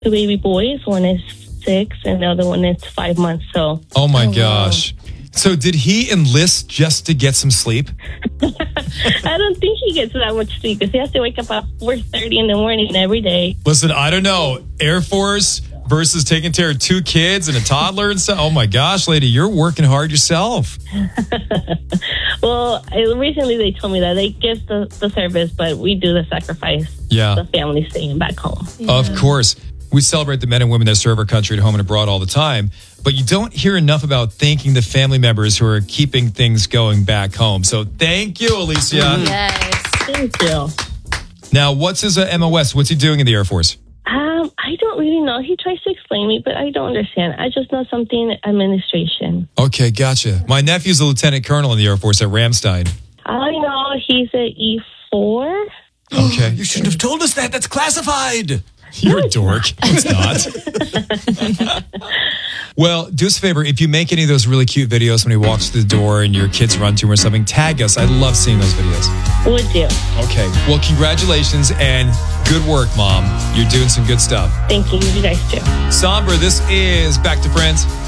two baby boys. One is 6 and the other one is 5 months. So. Oh my gosh. Wow. So did he enlist just to get some sleep? I don't think he gets that much sleep because he has to wake up at 4:30 in the morning every day. Listen, I don't know. Air Force versus taking care of 2 kids and a toddler and stuff. Oh my gosh, lady, you're working hard yourself. Well, recently they told me that they give the service, but we do the sacrifice. Yeah. The family staying back home. Yeah. Of course. We celebrate the men and women that serve our country at home and abroad all the time, but you don't hear enough about thanking the family members who are keeping things going back home. So thank you, Alicia. Yes. Thank you. Now, what's his MOS? What's he doing in the Air Force? I don't really know. He tries to explain me, but I don't understand. I just know something administration. Okay, gotcha. My nephew's a lieutenant colonel in the Air Force at Ramstein. I know he's an E4. Okay. You shouldn't have told us that. That's classified. You're a dork. It's not. Well, do us a favor. If you make any of those really cute videos when he walks through the door and your kids run to him or something, tag us. I love seeing those videos. Would do. Okay. Well, congratulations and good work, Mom. You're doing some good stuff. Thank you. You guys too. Sombra, this is Back to Friends.